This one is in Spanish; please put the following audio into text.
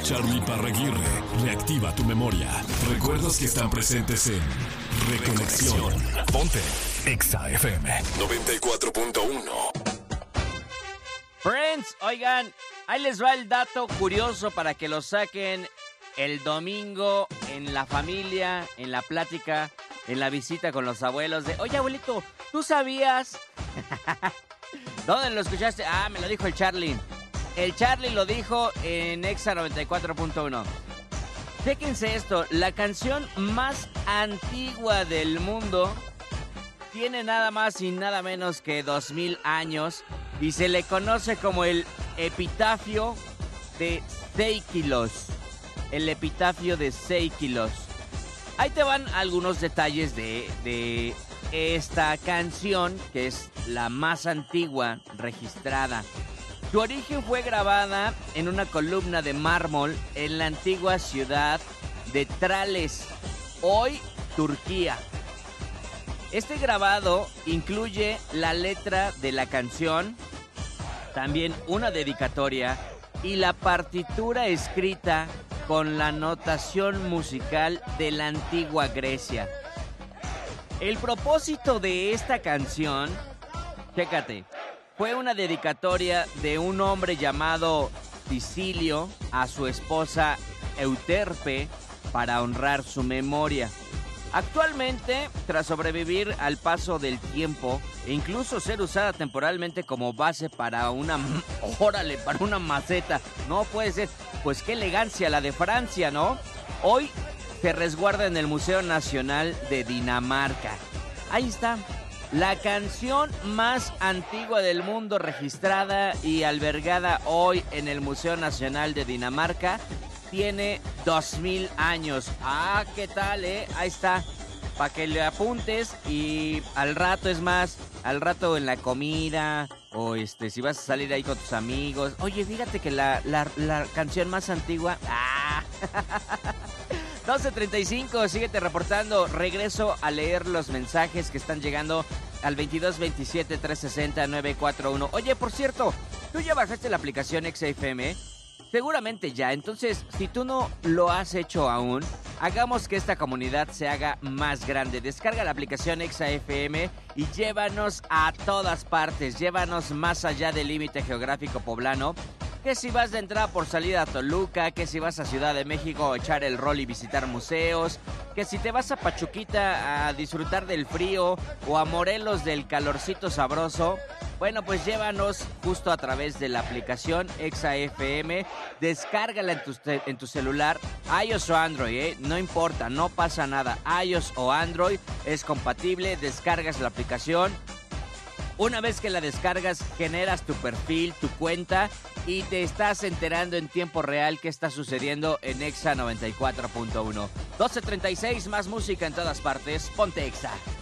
Charlie Parraguirre reactiva tu memoria. Recuerdos que están presentes en Reconexión. Ponte Exa FM 94.1. Friends, oigan, ahí les va el dato curioso para que lo saquen el domingo en la familia, en la plática, en la visita con los abuelos de, oye, abuelito, ¿tú sabías? ¿Dónde lo escuchaste? Ah, me lo dijo el Charlie. El Charlie lo dijo en Exa 94.1. Fíjense esto, la canción más antigua del mundo tiene nada más y nada menos que 2000 años y se le conoce como el epitafio de Seikilos. El epitafio de Seikilos. Ahí te van algunos detalles de esta canción, que es la más antigua registrada. Su origen fue grabada en una columna de mármol en la antigua ciudad de Trales, hoy Turquía. Este grabado incluye la letra de la canción, también una dedicatoria y la partitura escrita con la notación musical de la antigua Grecia. El propósito de esta canción, chécate, fue una dedicatoria de un hombre llamado Sicilio a su esposa Euterpe para honrar su memoria. Actualmente, tras sobrevivir al paso del tiempo e incluso ser usada temporalmente como base para una maceta, no puede ser, pues qué elegancia la de Francia, ¿no? Hoy se resguarda en el Museo Nacional de Dinamarca. Ahí está, la canción más antigua del mundo registrada y albergada hoy en el Museo Nacional de Dinamarca. Tiene 2000 años. Ah, ¿qué tal, Ahí está. Para que le apuntes y al rato, es más, al rato en la comida o si vas a salir ahí con tus amigos. Oye, fíjate que la canción más antigua. ¡Ah! 12:35, síguete reportando. Regreso a leer los mensajes que están llegando al 22 27 360 941. Oye, por cierto, ¿tú ya bajaste la aplicación XFM? Seguramente ya. Entonces, si tú no lo has hecho aún, hagamos que esta comunidad se haga más grande. Descarga la aplicación XFM y llévanos a todas partes. Llévanos más allá del límite geográfico poblano. Que si vas de entrada por salida a Toluca, que si vas a Ciudad de México a echar el rol y visitar museos, que si te vas a Pachuquita a disfrutar del frío o a Morelos del calorcito sabroso. Bueno, pues llévanos justo a través de la aplicación XFM. Descárgala en tu celular, iOS o Android, no importa, no pasa nada. iOS o Android es compatible, descargas la aplicación. Una vez que la descargas, generas tu perfil, tu cuenta y te estás enterando en tiempo real qué está sucediendo en Exa 94.1. 12:36, más música en todas partes. Ponte Exa.